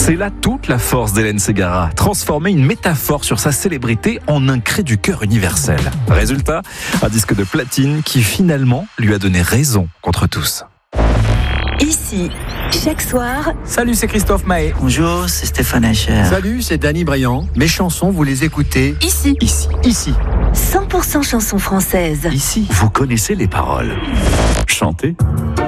C'est là toute la force d'Hélène Ségara, transformer une métaphore sur sa célébrité en un cri du cœur universel. Résultat, un disque de platine qui finalement lui a donné raison contre tous. Ici, chaque soir. Salut, c'est Christophe Maé. Bonjour, c'est Stéphane Echer. Salut, c'est Danny Briand. Mes chansons, vous les écoutez Ici. 100% chansons françaises. Ici, Vous connaissez les paroles. Chantez.